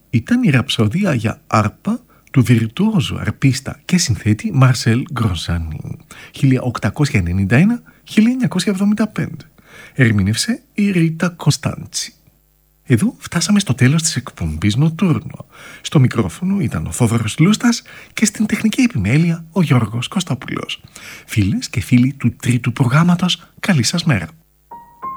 ήταν η ραψοδία για άρπα του βιρτουόζου αρπίστα και συνθέτη Μαρσέλ Γκροζάνι, 1891-1975. Ερμήνευσε η Ρίτα Κωνστάντσι. Εδώ φτάσαμε στο τέλος της εκπομπής Νοτούρνο. Στο μικρόφωνο ήταν ο Θόδωρος Λούστας και στην τεχνική επιμέλεια ο Γιώργος Κωστόπουλος. Φίλες και φίλοι του τρίτου προγράμματος, καλή σας μέρα.